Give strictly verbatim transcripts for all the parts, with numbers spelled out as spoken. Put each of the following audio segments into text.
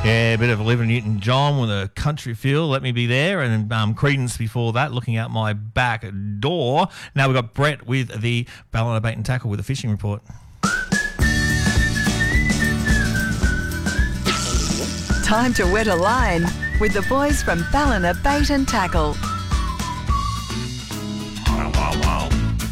Yeah, a bit of Olivia Newton-John with a country feel, Let Me Be There, and um, Creedence before that, Looking Out My Back Door. Now we've got Brett with the Ballina Bait and Tackle with a fishing report. Time to wet a line with the boys from Ballina Bait and Tackle. Wow, wow, wow.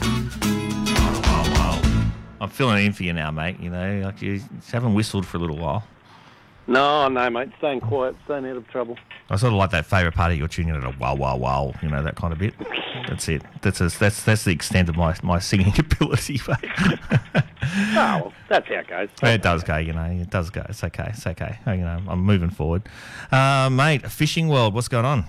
Wow, wow, wow. I'm filling in for you now, mate. You know, like you haven't whistled for a little while. No, no, mate. Staying quiet, staying out of trouble. I sort of like that favourite part of your tune, you know, wow, wow, wow, you know, that kind of bit. That's it. That's a, that's that's the extent of my, my singing ability. Oh, well, that's how it goes. It does go, you know. It does go. It's okay. It's okay. You know, I'm moving forward. Uh, mate, Fishing World, what's going on?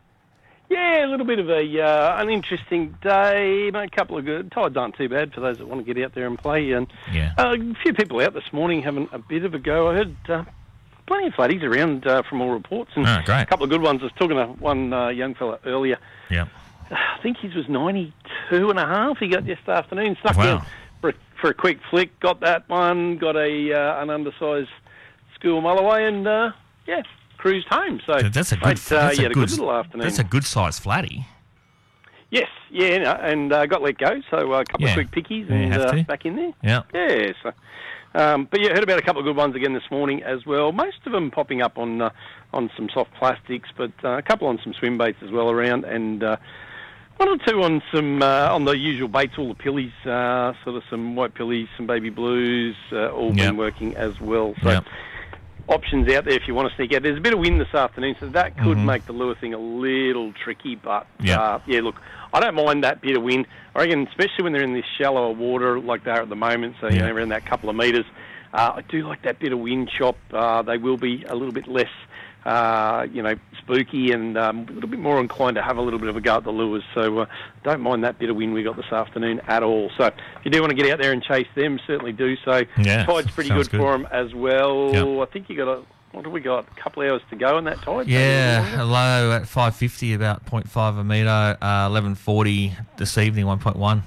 Yeah, a little bit of a uh, an interesting day. Mate, a couple of good tides aren't too bad for those that want to get out there and play. And yeah. uh, a few people out this morning having a bit of a go. I heard uh, plenty of flatties around uh, from all reports, and oh, great. a couple of good ones. I was talking to one uh, young fella earlier. Yeah. I think his was ninety-two and a half. He got yesterday afternoon. Snuck wow. in for a, for a quick flick. Got that one. Got a uh, an undersized school mulloway, and uh, yeah. cruised home. So that's a good. mate, uh, that's you a had good, a good little afternoon. That's a good sized flatty. Yes, yeah, no, and uh, got let go. So uh, a couple yeah. of quick pickies yeah, and have uh, to. back in there. Yeah, yeah. So, um, but yeah, heard about a couple of good ones again this morning as well. Most of them popping up on uh, on some soft plastics, but uh, a couple on some swim baits as well around, and uh, one or two on some uh, on the usual baits, all the pillies, uh, sort of some white pillies, some baby blues, uh, all yep. been working as well. So. Yep. Options out there if you want to sneak out. There's a bit of wind this afternoon, so that could mm-hmm. make the lure thing a little tricky. But, yep. uh, yeah, look, I don't mind that bit of wind. I reckon, especially when they're in this shallower water like they are at the moment, so, you yep. know, around that couple of metres, uh, I do like that bit of wind chop. Uh, they will be a little bit less, uh, you know, spooky and um, a little bit more inclined to have a little bit of a go at the lures. So uh, don't mind that bit of wind we got this afternoon at all. So if you do want to get out there and chase them, certainly do so. Yeah, Tide's pretty good, good for them as well. Yep. I think you got a... What have we got? A couple of hours to go on that tide? Yeah, low at five fifty, about point five a metre, uh, eleven forty this evening, one point one.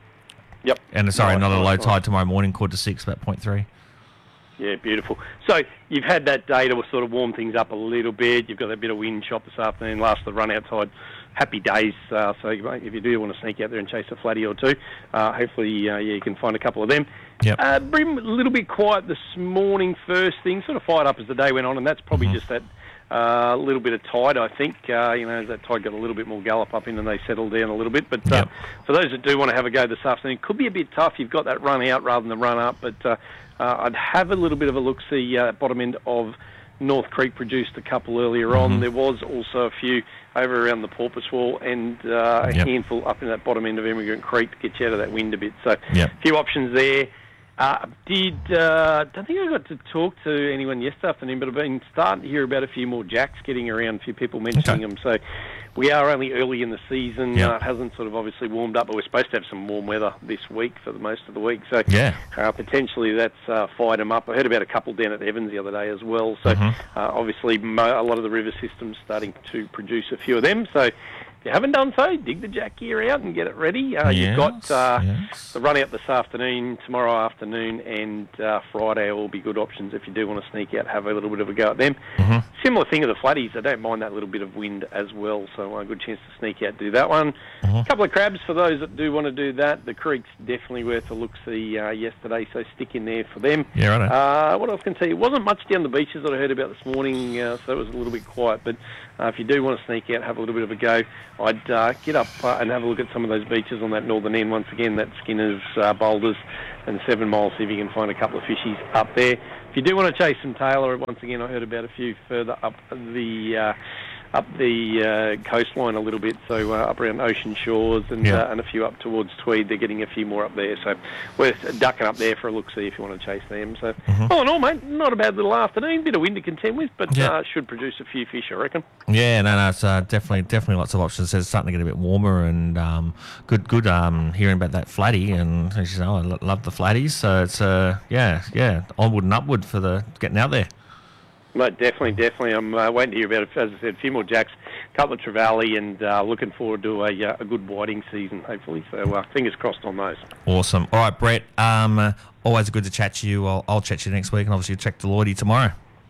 Yep. And sorry, nice, not a nice, low nice. tide tomorrow morning, quarter to six, about point three. Yeah, beautiful. So you've had that day to sort of warm things up a little bit. You've got that bit of wind chop this afternoon, last the run outside. Happy days. Uh, so if you do want to sneak out there and chase a flatty or two, uh, hopefully uh, yeah, you can find a couple of them. Yep. Uh, Brim, a little bit quiet this morning first thing, sort of fired up as the day went on, and that's probably mm-hmm. just that uh, little bit of tide, I think. Uh, you know, as that tide got a little bit more gallop up in and they settled down a little bit. But uh, yep. for those that do want to have a go this afternoon, it could be a bit tough. You've got that run out rather than the run up, but uh, uh, I'd have a little bit of a look-see uh, bottom end of North Creek produced a couple earlier mm-hmm. on. There was also a few over around the Porpoise Wall and uh, a yep. handful up in that bottom end of Emigrant Creek to get you out of that wind a bit. So yep. a few options there. Uh, did uh, don't think I got to talk to anyone yesterday afternoon, but I've been starting to hear about a few more jacks getting around, a few people mentioning okay. them. So we are only early in the season. Yep. Uh, it hasn't sort of obviously warmed up, but we're supposed to have some warm weather this week for the most of the week. So yeah. uh, potentially that's uh, fired them up. I heard about a couple down at Evans the other day as well. So mm-hmm. uh, obviously mo- a lot of the river systems starting to produce a few of them. So if you haven't done so, dig the jack gear out and get it ready. Uh, yes, you've got uh, yes. the run out this afternoon, tomorrow afternoon, and uh, Friday will be good options if you do want to sneak out, have a little bit of a go at them. Mm-hmm. Similar thing to the flatties. I don't mind that little bit of wind as well, so a good chance to sneak out, do that one. A Mm-hmm. couple of crabs for those that do want to do that. The creek's definitely worth a look-see uh, yesterday, so stick in there for them. Yeah, right. Uh, what else can I tell you? It wasn't much down the beaches that I heard about this morning, uh, so it was a little bit quiet, but uh, if you do want to sneak out, have a little bit of a go, I'd uh, get up uh, and have a look at some of those beaches on that northern end. Once again, that Skinners, uh, Boulders and Seven Miles, see if you can find a couple of fishies up there. If you do want to chase some tailor, once again, I heard about a few further up the uh, up the uh, coastline a little bit, so uh, up around Ocean Shores and yeah. uh, and a few up towards Tweed. They're getting a few more up there, so we're ducking up there for a look-see if you want to chase them. So mm-hmm. all in all, mate, not a bad little afternoon. Bit of wind to contend with, but yeah. uh, should produce a few fish, I reckon. Yeah, no, no, it's uh, definitely, definitely lots of options. It's starting to get a bit warmer, and um, good, good. Um, hearing about that flatty, and as you know, I lo- love the flatties. So it's uh, yeah, yeah, onward and upward for the getting out there. Mate, definitely, definitely. I'm uh, waiting to hear about it. As I said, a few more jacks, a couple of trevally, and uh, looking forward to a, uh, a good whiting season, hopefully. So uh, fingers crossed on those. Awesome. All right, Brett. Um, uh, always good to chat to you. I'll, I'll chat to you next week, and obviously check Deloitte tomorrow.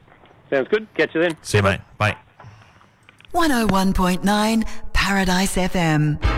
Sounds good. Catch you then. See you, mate. Bye. one oh one point nine Paradise F M.